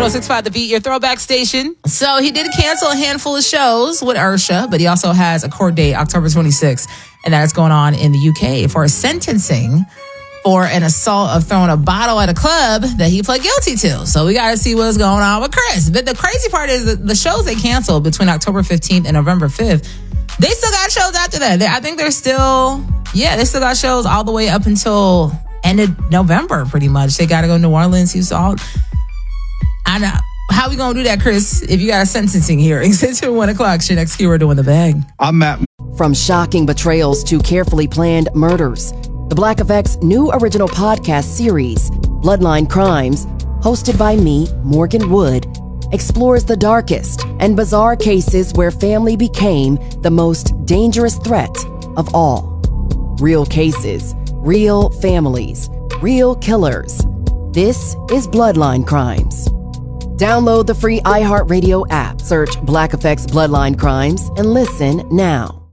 106.5 The Beat, your throwback station. So he did cancel a handful of shows with Usher, but he also has a court date October 26th, and that is going on in the UK for a sentencing for an assault of throwing a bottle at a club that he pled guilty to. So we got to see what's going on with Chris. But the crazy part is that the shows they canceled between October 15th and November 5th, they still got shows after that. I think they still got shows all the way up until end of November, pretty much. They got to go to New Orleans, Houston. I know. How we going to do that, Chris, if you got a sentencing hearing? Since it's 1 o'clock, your next keyword doing the bag. I'm Matt. From shocking betrayals to carefully planned murders, the Black Effect's new original podcast series, Bloodline Crimes, hosted by me, Morgan Wood, explores the darkest and bizarre cases where family became the most dangerous threat of all. Real cases, real families, real killers. This is Bloodline Crimes. Download the free iHeartRadio app, search Black Effect's Bloodline Crimes, and listen now.